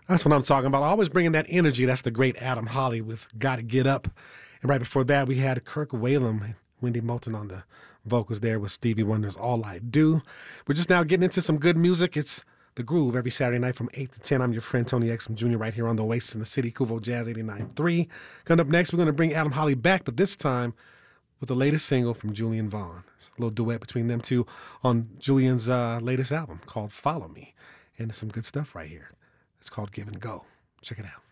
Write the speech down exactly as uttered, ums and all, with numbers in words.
That's what I'm talking about. Always bringing that energy. That's the great Adam Holly with Gotta Get Up. And right before that, we had Kirk Whalum and Wendy Moulton on the vocals there with Stevie Wonder's All I Do. We're just now getting into some good music. It's The Groove every Saturday night from eight to ten. I'm your friend Tony Exum Junior right here on the Oasis in the City, Kuvo Jazz eighty-nine point three. Coming up next, we're going to bring Adam Holly back, but this time with the latest single from Julian Vaughn. It's a little duet between them two on Julian's uh, latest album called Follow Me. And there's some good stuff right here. It's called Give and Go. Check it out.